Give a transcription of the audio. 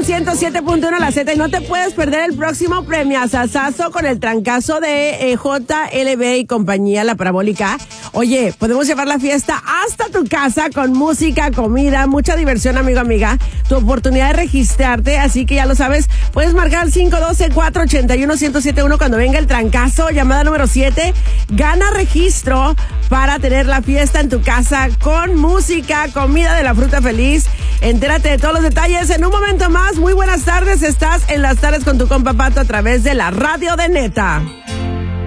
107.1 La Z y no te puedes perder el próximo premiazazazo con el trancazo de JLB y compañía, la parabólica. Oye, podemos llevar la fiesta hasta tu casa con música, comida, mucha diversión, amigo, amiga. Tu oportunidad de registrarte, así que ya lo sabes, puedes marcar 512-481-1071 cuando venga el trancazo, llamada número 7. Gana registro para tener la fiesta en tu casa con música, comida de la fruta feliz. Entérate de todos los detalles en un momento más. Muy buenas tardes, estás en Las Tardes con tu compa Pato a través de la radio de Neta.